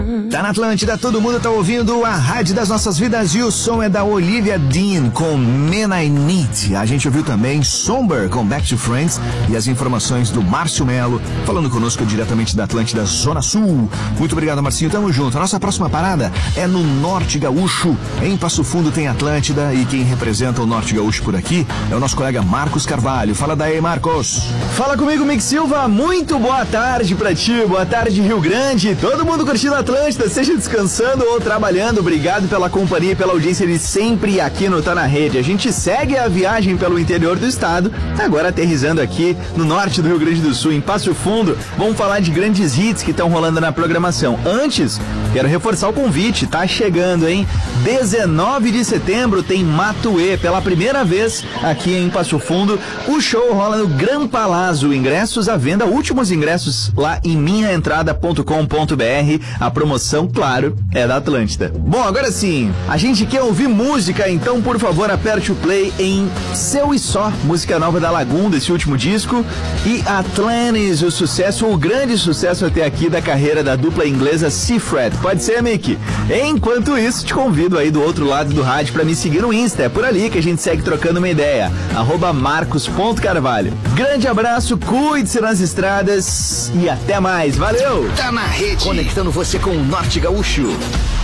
Tá na Atlântida, todo mundo tá ouvindo a rádio das nossas vidas e o som é da Olivia Dean com Men I Need. A gente ouviu também Somber com Back to Friends e as informações do Márcio Melo, falando conosco diretamente da Atlântida Zona Sul. Muito obrigado, Marcinho, tamo junto. A nossa próxima parada é no Norte Gaúcho. Em Passo Fundo tem Atlântida e quem representa o Norte Gaúcho por aqui é o nosso colega Marcos Carvalho. Fala daí, Marcos. Fala comigo, Mick Silva. Muito boa tarde pra ti, boa tarde, Rio Grande. Todo mundo curtindo a Atlântida, seja descansando ou trabalhando. Obrigado pela companhia e pela audiência de sempre aqui no Tá na Rede. A gente segue a viagem pelo interior do estado, agora aterrissando aqui no norte do Rio Grande do Sul, em Passo Fundo. Vamos falar de grandes hits que estão rolando na programação. Antes, quero reforçar o convite, tá chegando, hein? 19 de setembro tem Matuê, pela primeira vez aqui em Passo Fundo. O show rola no Gran Palazzo, ingressos à venda, últimos ingressos lá em minhaentrada.com.br. A promoção, claro, é da Atlântida. Bom, agora sim, a gente quer ouvir música, então por favor aperte o play em Seu e Só, música nova da Lagoon, desse último disco, e Atlantis, o sucesso, o grande sucesso até aqui da carreira da dupla inglesa Seafret. Pode ser, Mick? Enquanto isso, te convido aí do outro lado do rádio pra me seguir no Insta, é por ali que a gente segue trocando uma ideia, @marcos.carvalho. Grande abraço, cuide-se nas estradas e até mais, valeu! Tá na Rede, conectando você com o Norte Gaúcho.